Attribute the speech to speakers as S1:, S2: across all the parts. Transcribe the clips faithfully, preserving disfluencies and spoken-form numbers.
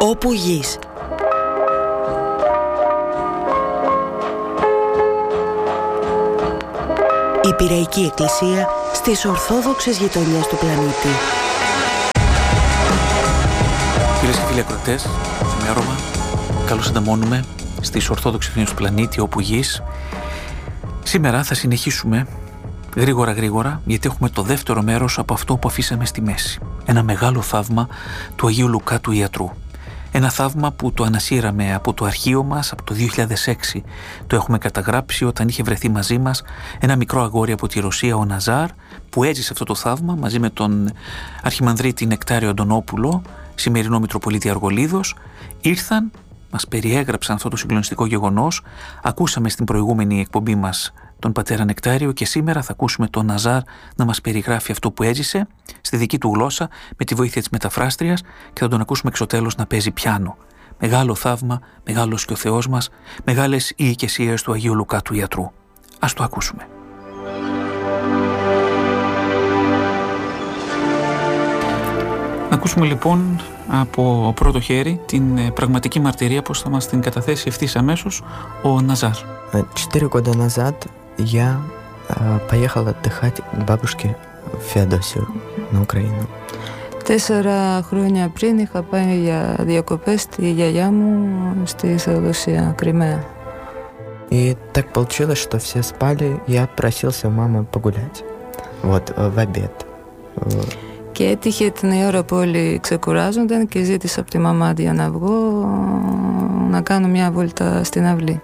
S1: Όπου γης. Η Πειραϊκή Εκκλησία στις Ορθόδοξες γειτονιές του πλανήτη.
S2: Κυρίες και φίλοι ακροατές, σημειώρωμα, καλώς ανταμώνουμε στις Ορθόδοξες γειτονιές του πλανήτη, όπου γης. Σήμερα θα συνεχίσουμε γρήγορα γρήγορα, γιατί έχουμε το δεύτερο μέρος από αυτό που αφήσαμε στη μέση. Ένα μεγάλο θαύμα του Αγίου Λουκά του Ιατρού. Ένα θαύμα που το ανασύραμε από το αρχείο μας από το δύο χιλιάδες έξι. Το έχουμε καταγράψει όταν είχε βρεθεί μαζί μας ένα μικρό αγόρι από τη Ρωσία, ο Ναζάρ, που έζησε αυτό το θαύμα μαζί με τον Αρχιμανδρίτη Νεκτάριο Αντωνόπουλο, σημερινό Μητροπολίτη Αργολίδος. Ήρθαν, μας περιέγραψαν αυτό το συγκλονιστικό γεγονός. Ακούσαμε στην προηγούμενη εκπομπή μας τον πατέρα Νεκτάριο και σήμερα θα ακούσουμε τον Ναζάρ να μας περιγράφει αυτό που έζησε στη δική του γλώσσα με τη βοήθεια της μεταφράστριας και θα τον ακούσουμε εξ τέλος να παίζει πιάνο. Μεγάλο θαύμα, μεγάλος και ο Θεός μας, μεγάλες οι οικεσίες του Αγίου Λουκά του Ιατρού. Ας το ακούσουμε. Να ακούσουμε λοιπόν από πρώτο χέρι την πραγματική μαρτυρία, πώς θα μας την καταθέσει ευθύς αμέσως ο Ναζάρ.
S3: Четыре года назад я э, поехал отдыхать к бабушке в Феодосию, на Украину.
S4: Τέσσερα χρόνια πριν είχα πάει για διακοπές στη γιαγιά μου στη Θεοδοσία, Κριμαία.
S3: И так получилось, что все спали, я просился у мамы погулять, вот, в обед.
S4: Και έτυχε την ώρα που όλοι ξεκουράζονταν και ζήτησα από τη μαμά για να βγω να κάνω μια βόλτα στην αυλή.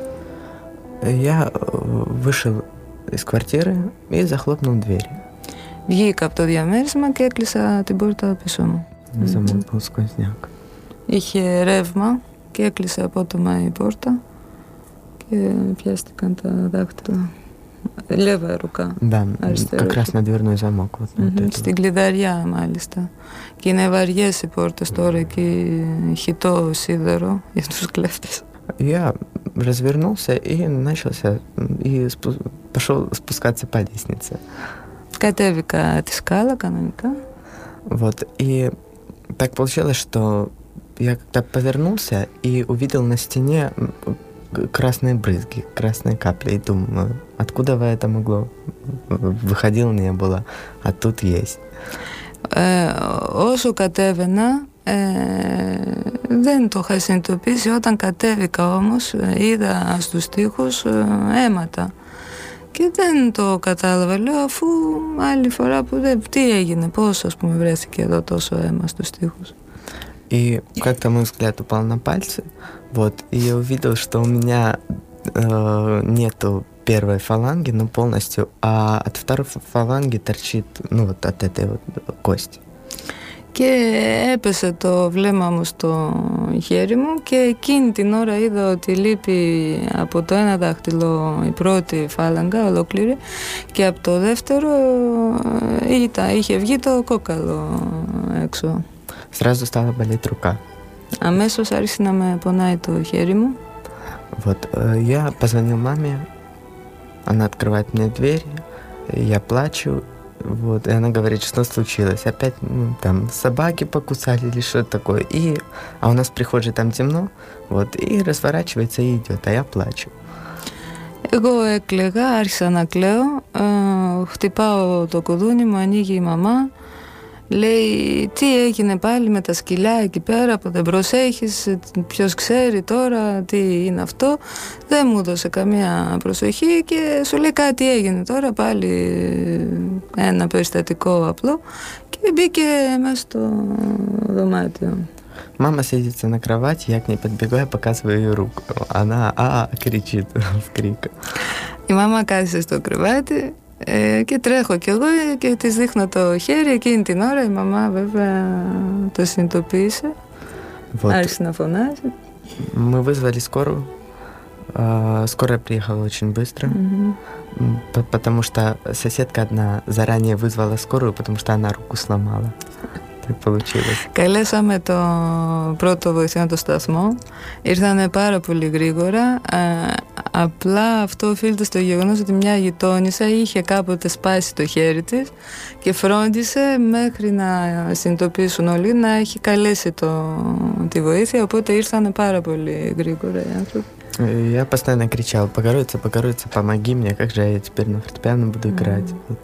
S3: Я вышел из квартиры и захлопнул дверь.
S4: Βγήκα από το διαμέρισμα και έκλεισα την πόρτα πίσω μου.
S3: Замок был сквозняк.
S4: Είχε ρεύμα και έκλεισε απότομα η πόρτα και πιάστηκαν τα δάχτυλα. Λέβαια ρουκά.
S3: Да, как раз на дверной замок. Вот,
S4: mm-hmm. Στην κλειδαριά μάλιστα. Και είναι βαριές οι πόρτες τώρα εκεί, χυτό σίδερο για τους κλέφτες.
S3: Я развернулся и начался и спу- пошел спускаться по лестнице.
S4: Κατέβηκα τη σκάλα κανονικά.
S3: Вот, и так получилось, что я когда повернулся и увидел на стене красные брызги, красные капли, и думаю, откуда бы это могло? Выходил не было, а тут есть.
S4: Ε, όσο κατέβαινα ε, δεν το είχα συνειδητοποιήσει. Όταν κατέβηκα όμως είδα στους τοίχους ε, αίματα και δεν το κατάλαβα. Λέω, αφού άλλη φορά που δεν, τι έγινε, πώς ας πούμε βρέθηκε εδώ τόσο αίμα στους τοίχους.
S3: И как-то мой взгляд упал на пальцы, вот, и я увидел, что у меня э, нету первой фаланги, ну, полностью, а от второй фаланги торчит, ну, вот от этой вот кости.
S4: Και έπεσε το βλέμμα μου στο χέρι μου και εκείνη την ώρα είδα ότι λείπει από το ένα δάχτυλο η πρώτη φάλαγγα ολόκληρη και από το δεύτερο ήταν, είχε βγει το κόκαλο έξω.
S3: Сразу стала болеть рука.
S4: Αμέσως άρχισε να με πονάει το χέρι μου.
S3: Вот, я позвонил маме, она открывает мне дверь, я плачу, вот, и она говорит, что случилось. Опять, ну, там, собаки покусали или что такое. И, а у нас в прихожей там темно, вот, и разворачивается и идет, а я плачу.
S4: Εγώ έκλαιγα, άρχισα να κλαίω, ε, χτυπάω το κουδούνι μου, ανοίγει η μαμά. Λέει, τι έγινε πάλι με τα σκυλιά εκεί πέρα που δεν προσέχεις, ποιος ξέρει τώρα τι είναι αυτό. Δεν μου έδωσε καμία προσοχή και σου λέει κάτι έγινε τώρα, πάλι ένα περιστατικό απλό, και μπήκε μέσα στο δωμάτιο.
S3: Мама садится на кровать, я к ней подбегаю, показываю ее руку. Она а кричит с криком.
S4: Η μάμα κάθισε στο κρεβάτι Ε, και τρέχω κι εγώ και της δείχνω το χέρι. Εκείνη την ώρα η μαμά βέβαια το συνειδητοποίησε, вот. Άρχισε να φωνάζει.
S3: Мы вызвали скорую. Скорая приехала очень быстро, mm-hmm. потому что соседка одна заранее вызвала скорую, потому что она руку сломала. так получилось.
S4: Καλέσαμε το πρώτο βοηθό το σταθμό. Ήρθανε πάρα πολύ γρήγορα. Ε, απλά αυτό οφείλεται στο γεγονός ότι μια γειτόνισσα είχε κάποτε σπάσει το χέρι της και φρόντισε μέχρι να συνειδητοποιήσουν όλοι να έχει καλέσει το, τη βοήθεια, οπότε ήρθανε πάρα πολύ γρήγορα οι άνθρωποι.
S3: Я постоянно кричал: Богородица, Богородица, помоги мне, как же я теперь на фортепиано буду играть. Mm. Вот.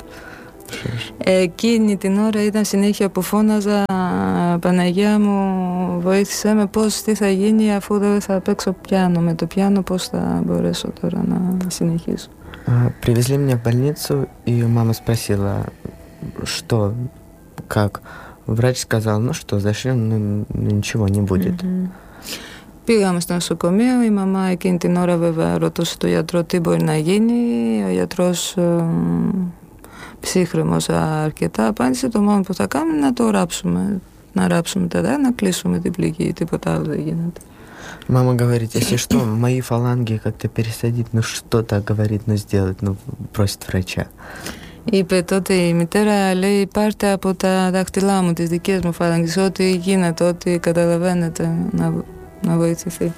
S4: Εκείνη την ώρα ήταν συνέχεια που φώναζα: Παναγιά μου, βοήθησέ με, πώς, τι θα γίνει αφού δεν θα παίξω πιάνο. Με το πιάνο πώς θα μπορέσω τώρα να συνεχίσω.
S3: Привезли меня в больницу, и мама спросила, что, как. Врач сказал, ну что, зашьем, ну ничего не будет. Mm-hmm.
S4: Πήγαμε στο νοσοκομείο, η μαμά εκείνη την ώρα βέβαια ρωτούσε τον γιατρό τι μπορεί να γίνει. Ο γιατρός ε, ψύχρεμος αρκετά απάντησε: το μόνο που θα κάνουμε είναι να το ράψουμε. Να ράψουμε τα δάχτυλα, να κλείσουμε την πληγή, τίποτα άλλο δεν γίνεται.
S3: Мама говорит, если что, мои фаланги как-то пересадить, ну что-то, говорит, ну сделать, ну просит врача.
S4: Είπε τότε η μητέρα, λέει, πάρτε από τα δάχτυλά μου, τις δικές μου φάλαγγες, ό,τι γίνεται, ό,τι καταλαβαίνετε να, να βοηθηθεί.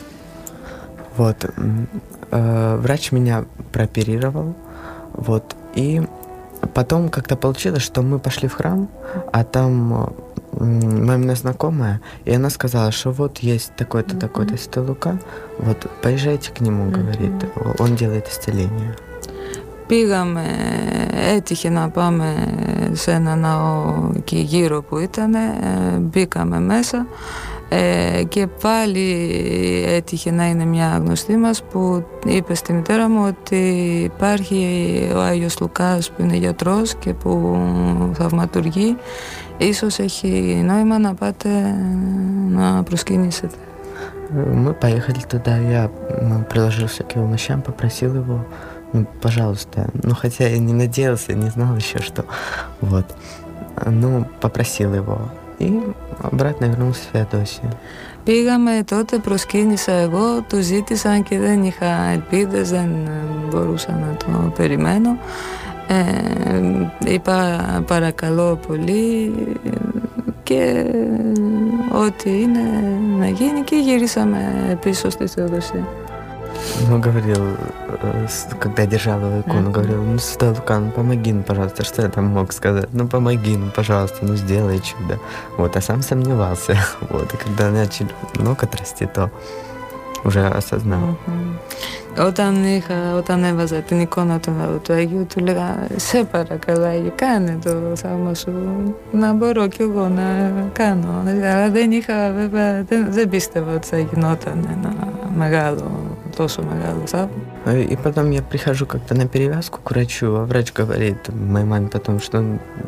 S3: Вот, э, врач меня прооперировал, вот, и потом как-то получилось, что мы пошли в храм, а там мамина знакомая, и она сказала, что вот есть такой-то, mm-hmm. такой-то Святой Лука, вот, поезжайте к нему, mm-hmm. говорит, он делает исцеление.
S4: Πήγαμε, έτυχε να πάμε σε ένα ναό εκεί γύρω που ήταν, μπήκαμε μέσα ε, και πάλι έτυχε να είναι μια γνωστή μας που είπε στη μητέρα μου ότι υπάρχει ο Άγιος Λουκάς που είναι γιατρός και που θαυματουργεί, ίσως έχει νόημα να πάτε να προσκυνήσετε.
S3: Мы поехали туда, я приложился к его мощам, попросил его, ну, пожалуйста, ну, хотя я не надеялся, не знал еще, что, вот, ну, попросил его, и обратно вернулся в Феодосию.
S4: Πήγαμε τότε, προσκύνησα εγώ, του ζήτησαν και δεν είχα ελπίδες, δεν μπορούσα να το περιμένω. Ε, είπα παρακαλώ πολύ και ό,τι είναι να γίνει και γυρίσαμε πίσω στη Θεοδοσία.
S3: Ну, говорил, когда держал его икону, mm-hmm. говорил, ну, Святой Лука, ну, помоги, ну, пожалуйста, что я там мог сказать? Ну, помоги, ну, пожалуйста, ну, сделай чудо. Вот, а сам сомневался. Вот, и когда начали ноготь расти, то уже осознал.
S4: Mm-hmm. Όταν, είχα, όταν έβαζα την εικόνα του, του Αγίου, του λέγα, σε παρακαλώ Άγιε, κάνε το θαύμα σου, να μπορώ κι εγώ να κάνω. Αλλά δεν είχα, βέβαια, δεν, δεν πίστευα ότι θα γινόταν ένα μεγάλο, τόσο μεγάλο θαύμα.
S3: И потом я прихожу как-то на перевязку к врачу, а врач говорит моей маме потом, что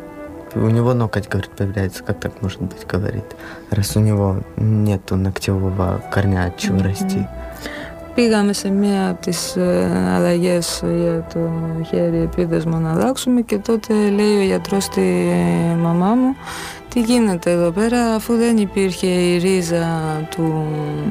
S3: у него ноготь, говорит, появляется, как так может быть, говорит, раз у него нету ногтевого корня, от чего mm-hmm. расти.
S4: Πήγαμε σε μία από τις αλλαγές για το χέρι επίδεσμο να αλλάξουμε και τότε λέει ο γιατρός στη μαμά μου, τι γίνεται εδώ πέρα αφού δεν υπήρχε η ρίζα του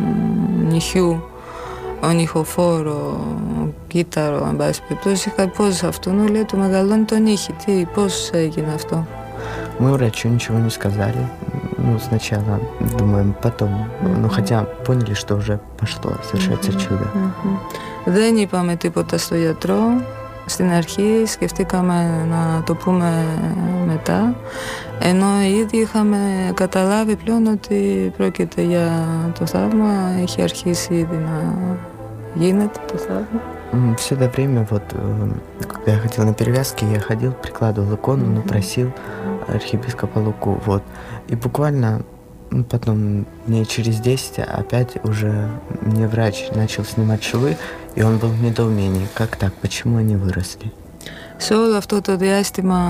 S4: νυχιού, ο νυχοφόρο, κύτταρο, αν πάση περιπτώσει, είχα πώς αυτό, ну, λέει, του μεγαλώνει το νύχι, τι, πώς έγινε αυτό.
S3: Мы врачу ничего не сказали, ну, сначала, думаем, потом, mm-hmm. ну, хотя поняли, что уже пошло, совершается mm-hmm. чудо.
S4: Mm-hmm. Δεν είπαμε τίποτα στο γιατρό, στην αρχή σκεφτήκαμε να το πούμε μετά, ενώ ήδη είχαμε καταλάβει πλέον ότι πρόκειται για το θαύμα, έχει αρχίσει ήδη να γίνεται το θαύμα.
S3: Все это время, вот, когда я ходил на перевязки, я ходил, прикладывал икону, mm-hmm. ну, просил архиепископа Луку, вот. И буквально, ну, потом, дней через десять, опять уже мне врач начал снимать швы, и он был в недоумении. Как так? Почему они выросли?
S4: Σε όλο αυτό το διάστημα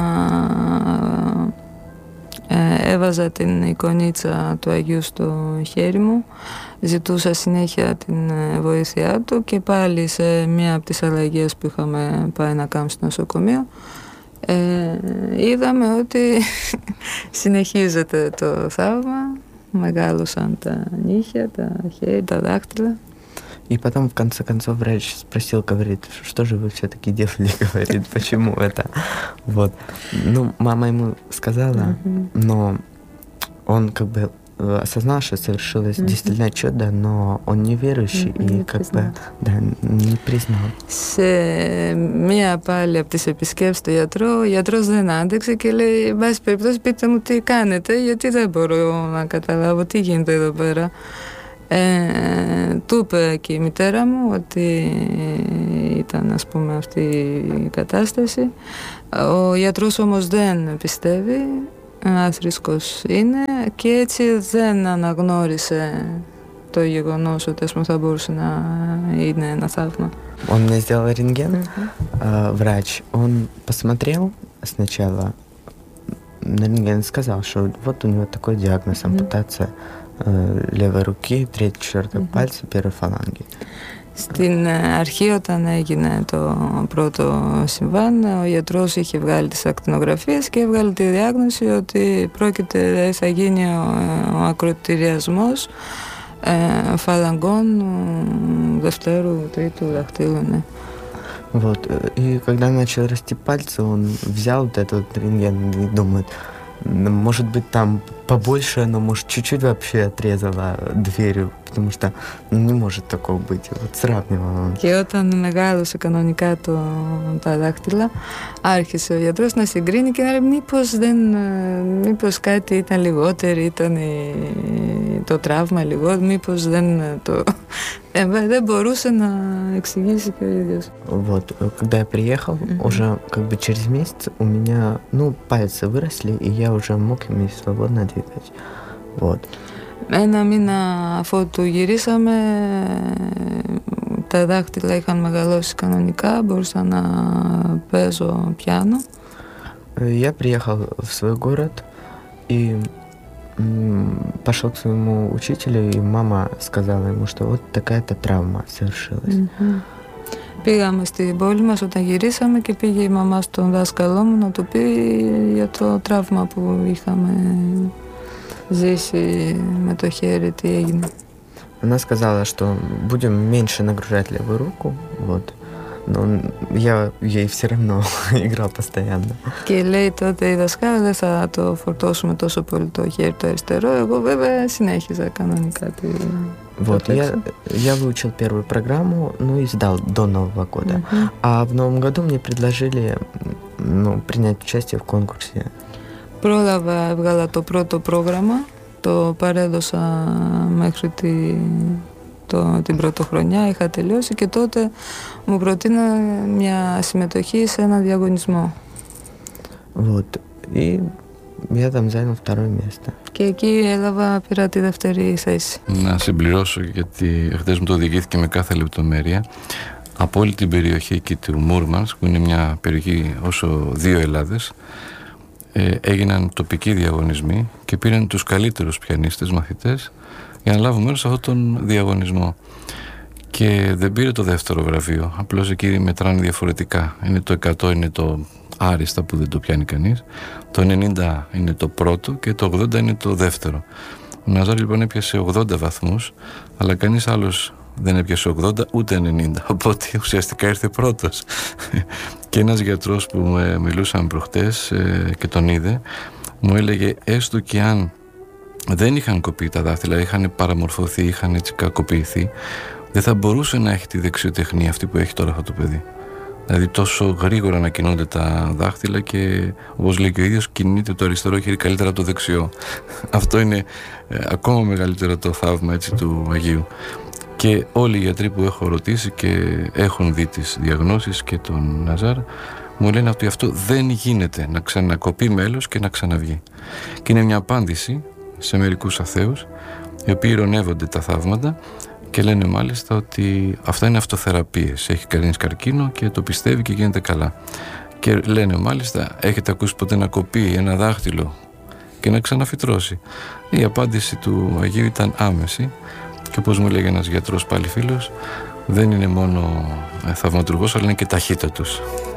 S4: ε, έβαζα την εικονίτσα του Αγίου στο χέρι μου, ζητούσα συνέχεια την βοήθειά του και πάλι σε μία από τις αλλαγές που είχαμε πάει να κάνουμε στο νοσοκομείο ε, είδαμε ότι συνεχίζεται το θαύμα, μεγάλωσαν τα νύχια, τα χέρια, τα δάχτυλα.
S3: И потом, в конце концов, врач спросил, говорит, что же вы все-таки делали, говорит, почему это? Вот. Ну, мама ему сказала, mm-hmm. но он как бы осознал, что совершилось mm-hmm. действительно чудо, но он неверующий mm-hmm. и как бы да, не признал.
S4: Σε μία πάλι από τις επισκέψεις του γιατρού, ο γιατρός δεν άντεξε και λέει, εν πάση περιπτώσει πείτε μου τι κάνετε, γιατί δεν μπορώ να καταλάβω τι γίνεται εδώ πέρα. Ε, του είπε και η μητέρα μου ότι ήταν, ας πούμε, αυτή η κατάσταση. Ο γιατρός όμως δεν πιστεύει, άθρησκος είναι, και έτσι δεν αναγνώρισε το γεγονός ότι, ας πούμε, θα μπορούσε να είναι ένα θαύμα.
S3: Он мне сделал рентген, uh-huh. врач, он посмотрел сначала, на рентген сказал, что вот у него такой диагноз, ампутация uh-huh. левой руки, третьей, четвертой uh-huh. пальца, первой фаланги.
S4: Στην αρχή, όταν έγινε το πρώτο συμβάν, ο γιατρός είχε βγάλει τις ακτινογραφίες και έβγαλε τη διάγνωση ότι πρόκειται, θα γίνει ο, ο ακροτηριασμός ε, φαλαγγών δευτέρου, τρίτου δαχτύλου. Ναι.
S3: Вот. И когда начал расти пальцы, он взял вот этот рентген и думает, может быть, там побольше, но, может, чуть-чуть вообще отрезала дверью, потому что ну, не может такого быть. Вот сравнивал он.
S4: Και όταν μεγάλωσε κανονικά το, τα δάχτυλα, άρχισε ο γιατρός να συγκρίνει και να λέει μήπως, δεν, μήπως κάτι ήταν λιγότερο, ήταν η, το τραύμα λιγότερο, μήπως δεν το... Ε, δεν μπορούσε να εξηγήσει και ο ίδιος.
S3: Вот, когда я приехал, mm-hmm. уже как бы через месяц у меня, ну, пальцы выросли, и я уже мог ими свободно двигать. Вот.
S4: Ένα μήνα αφού του γυρίσαμε, τα δάχτυλα είχαν μεγαλώσει κανονικά, μπορούσα να παίζω πιάνο.
S3: Я приехал в свой город и пошел к своему учителю, и мама сказала ему, что вот такая-то травма совершилась.
S4: Mm-hmm. Πήγαμε στην πόλη μας όταν γυρίσαμε και πήγε η μαμά στον δάσκαλό μου να του πει για το τραύμα που είχαμε ζήσει με το χέρι, τι έγινε.
S3: Она сказала, что будем меньше нагружать левую руку, вот. Но я ей все равно играл постоянно.
S4: Και λέει τότε η δασκάλα, δεν θα το φορτώσουμε τόσο πολύ το χέρι το αριστερό. Εγώ βέβαια συνέχιζα κανονικά τη...
S3: Вот, я, я выучил первую программу, ну и сдал до Нового года. Uh-huh. А в Новом году мне предложили ну, принять участие в конкурсе.
S4: Πρόλαβα, έβγαλα το πρώτο πρόγραμμα, το παρέδωσα μέχρι τη, το, την πρωτοχρονιά, είχα τελειώσει και τότε μου προτείνω μια συμμετοχή σε ένα διαγωνισμό.
S3: Вот, и я там занял второе место.
S4: Και εκεί έλαβα, πήρα τη δεύτερη θέση.
S5: Να συμπληρώσω, γιατί χθες μου το διηγήθηκε με κάθε λεπτομέρεια. Από όλη την περιοχή εκεί του Μούρμανσκ, που είναι μια περιοχή όσο δύο Ελλάδες, ε, έγιναν τοπικοί διαγωνισμοί και πήραν τους καλύτερους πιανίστες, μαθητές, για να λάβουν μέρος σε αυτόν τον διαγωνισμό. Και δεν πήρε το δεύτερο βραβείο, απλώς εκεί μετράνε διαφορετικά. Είναι το εκατό, είναι το άριστα που δεν το πιάνει κανείς, το ενενήντα είναι το πρώτο και το ογδόντα είναι το δεύτερο. Ο Ναζάρ λοιπόν έπιασε ογδόντα βαθμούς, αλλά κανείς άλλος δεν έπιασε ογδόντα ούτε ενενήντα, οπότε ουσιαστικά ήρθε πρώτος. Και ένας γιατρός που με μιλούσαμε προχτές ε, και τον είδε, μου έλεγε έστω και αν δεν είχαν κοπεί τα δάχτυλα, είχαν παραμορφωθεί, είχαν έτσι κακοποιηθεί, δεν θα μπορούσε να έχει τη δεξιοτεχνία αυτή που έχει τώρα αυτό το παιδί. Δηλαδή τόσο γρήγορα να κινούνται τα δάχτυλα και όπως λέει και ο ίδιος κινείται το αριστερό χέρι καλύτερα από το δεξιό. Αυτό είναι ε, ακόμα μεγαλύτερο το θαύμα έτσι, του Αγίου. Και όλοι οι γιατροί που έχω ρωτήσει και έχουν δει τις διαγνώσεις και τον Ναζάρ μου λένε ότι αυτό δεν γίνεται, να ξανακοπεί μέλος και να ξαναβγεί. Και είναι μια απάντηση σε μερικούς αθέους οι οποίοι ειρωνεύονται τα θαύματα και λένε μάλιστα ότι αυτά είναι αυτοθεραπείες. Έχει κανείς καρκίνο και το πιστεύει και γίνεται καλά. Και λένε μάλιστα, έχετε ακούσει ποτέ να κοπεί ένα δάχτυλο και να ξαναφυτρώσει? Η απάντηση του Αγίου ήταν άμεση και όπως μου λέγει ένας γιατρός πάλι φίλος, δεν είναι μόνο θαυματουργός αλλά είναι και ταχύτατος.